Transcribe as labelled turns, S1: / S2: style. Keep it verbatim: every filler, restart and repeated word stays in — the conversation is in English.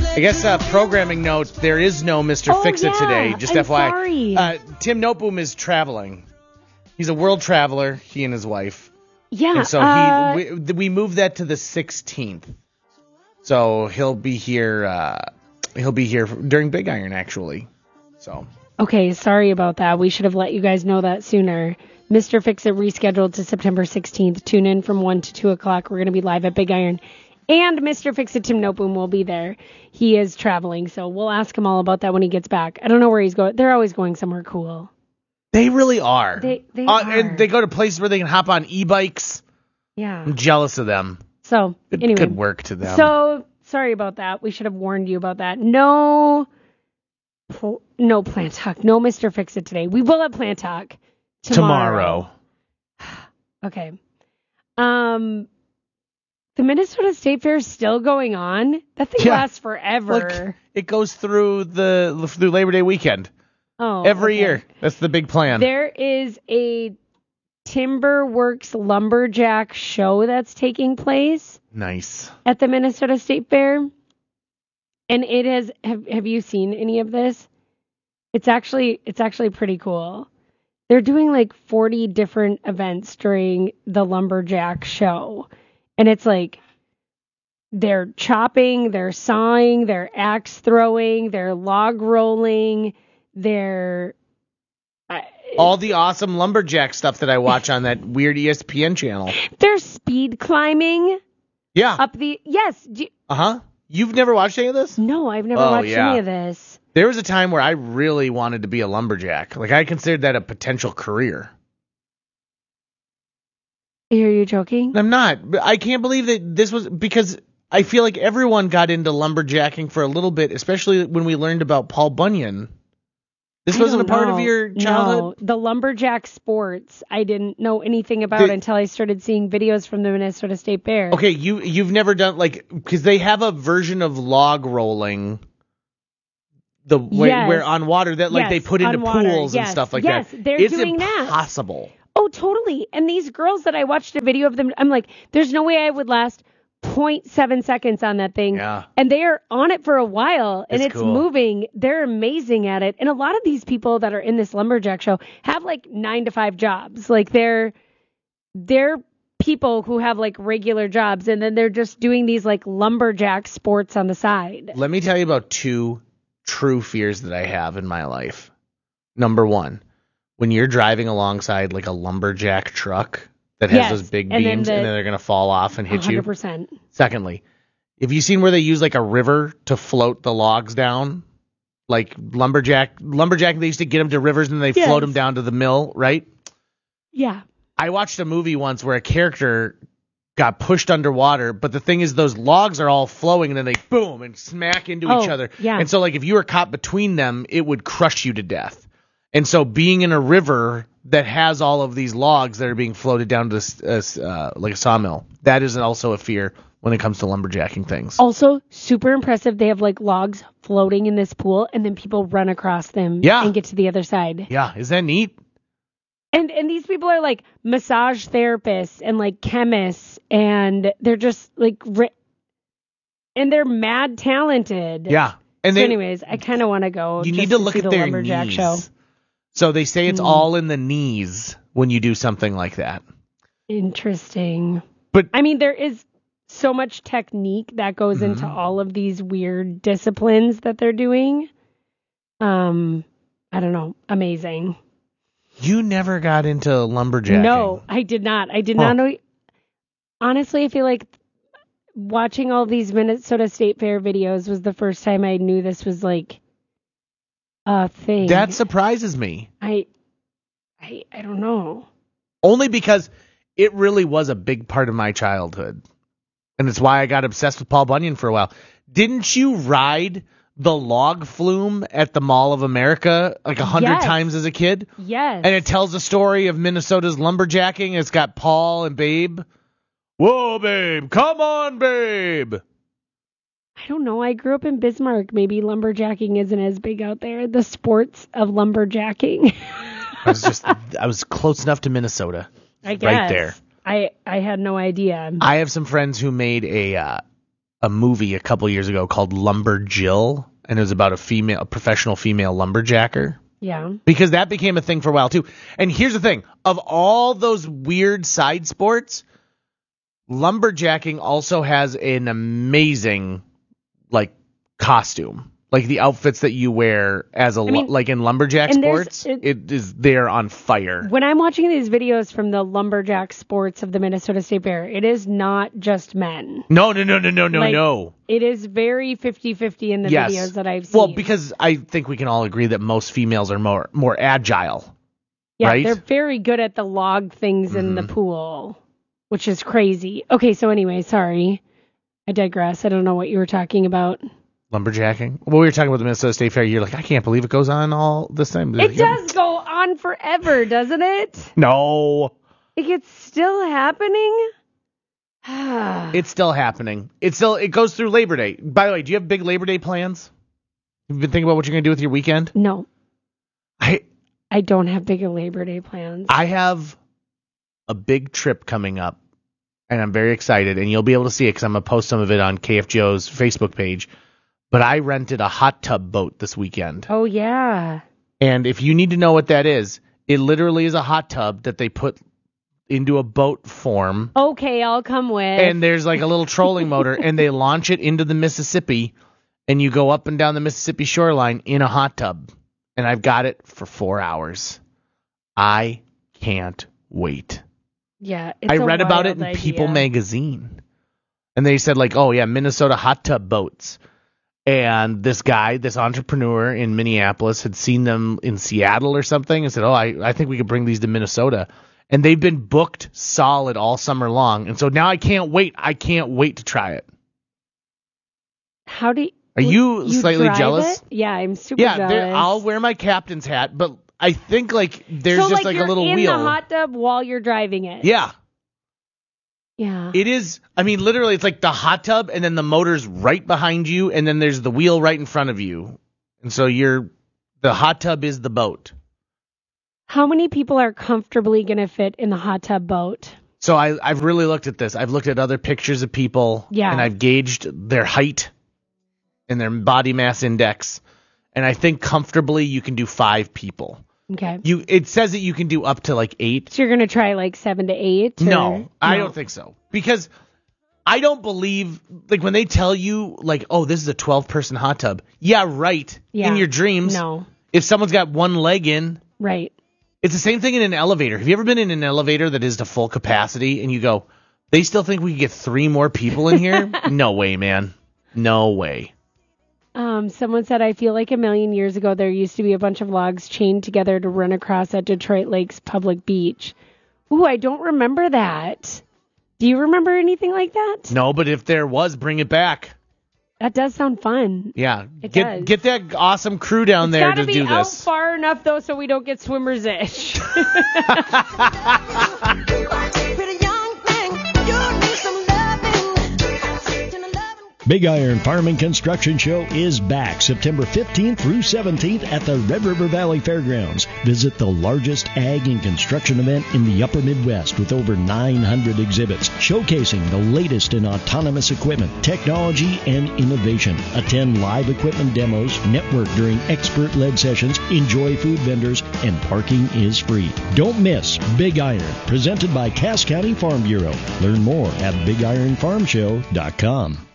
S1: I guess uh, programming note, there is no Mister
S2: Oh,
S1: Fix-It
S2: yeah.
S1: today. Just
S2: I'm
S1: F Y I.
S2: sorry.
S1: Uh, Tim Noteboom is traveling. He's a world traveler, he and his wife.
S2: Yeah.
S1: And so
S2: uh,
S1: he we, we moved that to the sixteenth. So he'll be here uh, he'll be here during Big Iron, actually. So
S2: Okay, sorry about that. We should have let you guys know that sooner. Mister Fix-It rescheduled to September sixteenth. Tune in from one to two o'clock. We're going to be live at Big Iron. And Mister Fix-It Tim Noteboom will be there. He is traveling, so we'll ask him all about that when he gets back. I don't know where he's going. They're always going somewhere cool.
S1: they really are.
S2: They, they
S1: uh,
S2: are.
S1: And they go to places where they can hop on e-bikes.
S2: Yeah.
S1: I'm jealous of them.
S2: So,
S1: Good,
S2: anyway.
S1: good work to them.
S2: So, sorry about that. We should have warned you about that. No, pl- no Plant Talk. No Mister Fix-It today. We will have Plant Talk tomorrow.
S1: Tomorrow.
S2: Okay. Um, the Minnesota State Fair is still going on. That thing
S1: Yeah.
S2: lasts forever.
S1: Look, it goes through the through Labor Day weekend.
S2: oh,
S1: Every
S2: okay.
S1: year. That's the big plan.
S2: There is a Timberworks Lumberjack show that's taking place
S1: Nice.
S2: at the Minnesota State Fair. And it is, have, have you seen any of this? It's actually, it's actually pretty cool. They're doing like forty different events during the Lumberjack show. And it's like, they're chopping, they're sawing, they're axe throwing, they're log rolling, they're... I,
S1: All the awesome lumberjack stuff that I watch on that weird E S P N channel.
S2: they're speed climbing
S1: Yeah.
S2: up the... Yes. Do,
S1: Uh-huh. You've never watched any of this?
S2: no, I've never
S1: Oh,
S2: watched
S1: yeah.
S2: any of this.
S1: There was a time where I really wanted to be a lumberjack. Like, I considered that a potential career.
S2: Are you joking?
S1: I'm not. But I can't believe that this was... Because I feel like everyone got into lumberjacking for a little bit, especially when we learned about Paul Bunyan. This
S2: I
S1: wasn't a
S2: don't
S1: part
S2: know.
S1: of your childhood?
S2: No, the lumberjack sports I didn't know anything about
S1: The-
S2: until I started seeing videos from the Minnesota State Fair.
S1: Okay, you, you've never done, like... Because they have a version of log rolling... The way,
S2: Yes.
S1: where on water that like
S2: Yes,
S1: they put into
S2: on water.
S1: pools and
S2: Yes.
S1: stuff like
S2: Yes,
S1: that.
S2: they're
S1: it's
S2: doing that.
S1: impossible.
S2: Oh, totally. And these girls that I watched a video of them, I'm like, there's no way I would last zero point seven seconds on that thing.
S1: Yeah.
S2: And they are on it for a while and
S1: It's
S2: it's
S1: cool.
S2: moving. They're amazing at it. And a lot of these people that are in this lumberjack show have like nine to five jobs. Like they're, they're people who have like regular jobs and then they're just doing these like lumberjack sports on the side.
S1: Let me tell you about two true fears that I have in my life. Number one, when you're driving alongside like a lumberjack truck that has
S2: Yes,
S1: those big
S2: and then
S1: beams
S2: the-
S1: and then they're going to fall off and hit
S2: one hundred
S1: you.
S2: percent.
S1: Secondly, have you seen where they use like a river to float the logs down? Like lumberjack, lumberjack, they used to get them to rivers and they
S2: Yes.
S1: float them down to the mill, right?
S2: Yeah.
S1: I watched a movie once where a character got pushed underwater, but the thing is those logs are all flowing and then they boom and smack into
S2: Oh,
S1: each other.
S2: yeah.
S1: And so like if you were caught between them, it would crush you to death. And so being in a river that has all of these logs that are being floated down to uh, uh, like a sawmill, that is also a fear when it comes to lumberjacking things.
S2: Also, super impressive. They have like logs floating in this pool and then people run across them
S1: Yeah.
S2: and get to the other side.
S1: Yeah, is that neat?
S2: And and these people are like massage therapists and like chemists and they're just like ri- and they're mad talented.
S1: Yeah. And
S2: So
S1: they,
S2: anyways, I kind of want to go.
S1: you
S2: just
S1: need to look
S2: see
S1: at
S2: the
S1: their
S2: lumberjack
S1: knees.
S2: show.
S1: So they say it's
S2: Mm.
S1: all in the knees when you do something like that.
S2: Interesting.
S1: But
S2: I mean, there is so much technique that goes into
S1: Mhm.
S2: all of these weird disciplines that they're doing. Um, I don't know. Amazing.
S1: you never got into lumberjacking.
S2: No, I did not. I did
S1: Huh.
S2: not know. Honestly, I feel like watching all these Minnesota State Fair videos was the first time I knew this was like a thing.
S1: That surprises me.
S2: I, I, I don't know.
S1: Only because it really was a big part of my childhood. And it's why I got obsessed with Paul Bunyan for a while. Didn't you ride the log flume at the Mall of America like a hundred
S2: Yes.
S1: times as a kid?
S2: Yes.
S1: And it tells the story of Minnesota's lumberjacking. It's got Paul and Babe. Whoa, Babe. Come on, Babe.
S2: I don't know. I grew up in Bismarck. Maybe lumberjacking isn't as big out there. The sports of lumberjacking.
S1: I was just, I was close enough to Minnesota.
S2: I guess.
S1: Right there.
S2: I, I had no idea.
S1: I have some friends who made a uh, a movie a couple years ago called Lumber Jill, and it was about a female, a professional female lumberjacker.
S2: Yeah.
S1: Because that became a thing for a while too. And here's the thing: of all those weird side sports, lumberjacking also has an amazing like costume. Like the outfits that you wear as a, I mean, like in lumberjack sports, it, it is, they're on fire.
S2: When I'm watching these videos from the lumberjack sports of the Minnesota State Fair, it is not just men.
S1: No, no, no, no, no, no,
S2: like,
S1: no.
S2: It is very fifty-fifty in the
S1: yes.
S2: videos that I've seen.
S1: Well, because I think we can all agree that most females are more, more agile.
S2: Yeah,
S1: right?
S2: They're very good at the log things mm-hmm. in the pool, which is crazy. Okay, so anyway, sorry. I digress. I don't know what you were talking about.
S1: Lumberjacking? Well, we were talking about the Minnesota State Fair. You're like, I can't believe it goes on all this time.
S2: It does go on forever, doesn't it?
S1: No.
S2: Like, it's still happening?
S1: It's still happening. It's still, it goes through Labor Day. By the way, do you have big Labor Day plans? You've been thinking about what you're going to do with your weekend?
S2: No.
S1: I
S2: I don't have big Labor Day plans.
S1: I have a big trip coming up, and I'm very excited, and you'll be able to see it because I'm going to post some of it on K F G O's Facebook page. But I rented a hot tub boat this weekend.
S2: Oh, yeah.
S1: And if you need to know what that is, it literally is a hot tub that they put into a boat form.
S2: Okay, I'll come with.
S1: And there's like a little trolling motor, and they launch it into the Mississippi, and you go up and down the Mississippi shoreline in a hot tub. And I've got it for four hours. I can't wait.
S2: Yeah, it's
S1: I
S2: a
S1: read about it in
S2: idea.
S1: People magazine. And they said like, oh, yeah, Minnesota hot tub boats. And this guy, this entrepreneur in Minneapolis, had seen them in Seattle or something and said, oh, I, I think we could bring these to Minnesota. And they've been booked solid all summer long. And so now I can't wait. I can't wait to try it.
S2: How do you...
S1: Are you, you slightly jealous?
S2: It? Yeah, I'm super
S1: yeah,
S2: jealous.
S1: Yeah, I'll wear my captain's hat, but I think like there's
S2: so,
S1: just
S2: like,
S1: like a little
S2: you're in
S1: wheel.
S2: the hot tub while you're driving it.
S1: Yeah.
S2: Yeah.
S1: It is, I mean, literally, it's like the hot tub, and then the motor's right behind you, and then there's the wheel right in front of you. And so you're, the hot tub is the boat.
S2: How many people are comfortably going to fit in the hot tub boat?
S1: So I, I've really looked at this. I've looked at other pictures of people,
S2: yeah.
S1: and I've gauged their height and their body mass index. And I think comfortably you can do five people.
S2: Okay.
S1: You it says that you can do up to like eight.
S2: So you're going to try like seven to eight? Or?
S1: No,
S2: no,
S1: I don't think so. Because I don't believe, like when they tell you like, oh, this is a twelve person hot tub. Yeah, right.
S2: Yeah.
S1: In your dreams.
S2: No.
S1: If someone's got one leg in.
S2: Right.
S1: It's the same thing in an elevator. Have you ever been in an elevator that is to full capacity and you go, they still think we could get three more people in here? No way, man. No way.
S2: Um, someone said, I feel like a million years ago there used to be a bunch of logs chained together to run across at Detroit Lakes Public Beach. Ooh, I don't remember that. Do you remember anything like that?
S1: No, but if there was, bring it back.
S2: That does sound fun.
S1: Yeah.
S2: It
S1: get
S2: does.
S1: Get that awesome crew down
S2: it's
S1: there to do this.
S2: It's got to be out far enough, though, so we don't get swimmer's itch.
S3: Big Iron Farm and Construction Show is back September fifteenth through seventeenth at the Red River Valley Fairgrounds. Visit the largest ag and construction event in the upper Midwest with over nine hundred exhibits showcasing the latest in autonomous equipment, technology, and innovation. Attend live equipment demos, network during expert-led sessions, enjoy food vendors, and parking is free. Don't miss Big Iron, presented by Cass County Farm Bureau. Learn more at big iron farm show dot com.